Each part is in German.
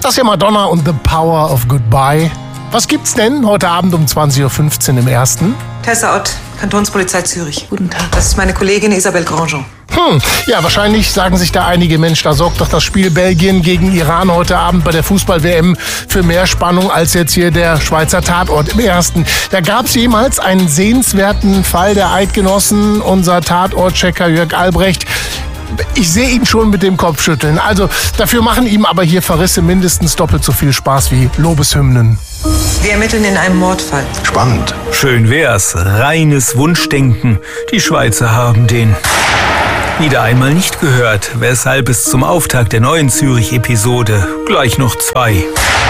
Das ist ja Madonna und The Power of Goodbye. Was gibt's denn heute Abend um 20.15 Uhr im Ersten? Tessa Ott, Kantonspolizei Zürich. Guten Tag. Das ist meine Kollegin Isabelle Grandjean. Ja, wahrscheinlich sagen sich da einige, Mensch, da sorgt doch das Spiel Belgien gegen Iran heute Abend bei der Fußball-WM für mehr Spannung als jetzt hier der Schweizer Tatort im Ersten. Da gab es jemals einen sehenswerten Fall der Eidgenossen, unser Tatortchecker Jörg Albrecht. Ich sehe ihn schon mit dem Kopf schütteln. Also dafür machen ihm aber hier Verrisse mindestens doppelt so viel Spaß wie Lobeshymnen. Wir ermitteln in einem Mordfall. Spannend. Schön wär's. Reines Wunschdenken. Die Schweizer haben den wieder einmal nicht gehört, weshalb es zum Auftakt der neuen Zürich-Episode gleich noch 2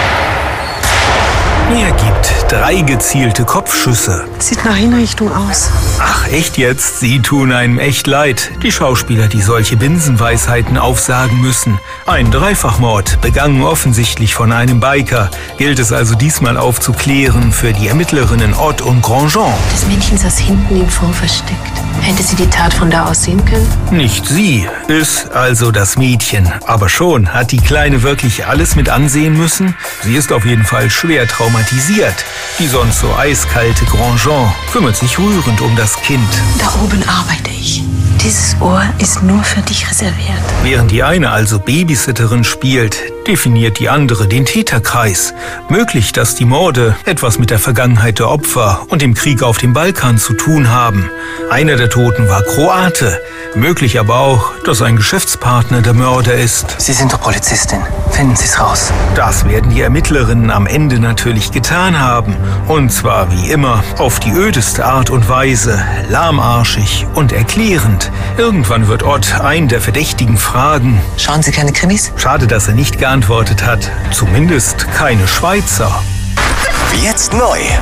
mehr gibt. 3 gezielte Kopfschüsse. Sieht nach Hinrichtung aus. Ach, echt jetzt? Sie tun einem echt leid. Die Schauspieler, die solche Binsenweisheiten aufsagen müssen. Ein Dreifachmord, begangen offensichtlich von einem Biker. Gilt es also diesmal aufzuklären für die Ermittlerinnen Ott und Grandjean. Das Mädchen saß hinten im Fond versteckt. Hätte sie die Tat von da aus sehen können? Nicht sie, ist also das Mädchen. Aber schon, hat die Kleine wirklich alles mit ansehen müssen? Sie ist auf jeden Fall schwer traumatisiert. Die sonst so eiskalte Grandjean kümmert sich rührend um das Kind. Da oben arbeite ich. Dieses Ohr ist nur für dich reserviert. Während die eine also Babysitterin spielt, definiert die andere den Täterkreis. Möglich, dass die Morde etwas mit der Vergangenheit der Opfer und dem Krieg auf dem Balkan zu tun haben. Einer der Toten war Kroate. Möglich aber auch, dass ein Geschäftspartner der Mörder ist. Sie sind doch Polizistin. Finden Sie es raus. Das werden die Ermittlerinnen am Ende natürlich getan haben. Und zwar wie immer auf die ödeste Art und Weise, lahmarschig und erklärend. Irgendwann wird Ott einen der Verdächtigen fragen. Schauen Sie keine Krimis? Schade, dass er nicht geantwortet hat. Zumindest keine Schweizer. Jetzt neu